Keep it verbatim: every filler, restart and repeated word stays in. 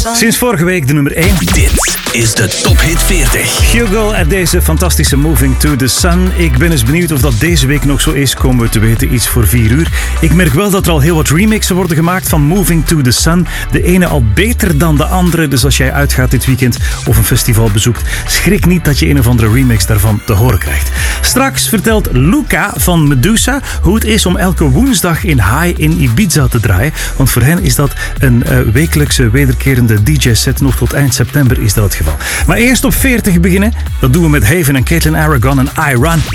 Sinds vorige week de nummer één. Dit is de Top Hit veertig. Hugo en deze fantastische Moving to the Sun. Ik ben eens benieuwd of dat deze week nog zo is. Komen we te weten iets voor vier uur. Ik merk wel dat er al heel wat remixen worden gemaakt van Moving to the Sun. De ene al beter dan de andere. Dus als jij uitgaat dit weekend of een festival bezoekt, schrik niet dat je een of andere remix daarvan te horen krijgt. Straks vertelt Luca van Medusa hoe het is om elke woensdag in High in Ibiza te draaien. Want voor hen is dat een uh, wekelijkse wederkerende D J-set. Nog tot eind september is dat het geval. Maar eerst op veertig beginnen. Dat doen we met Haven en Caitlin Aragon en I Run.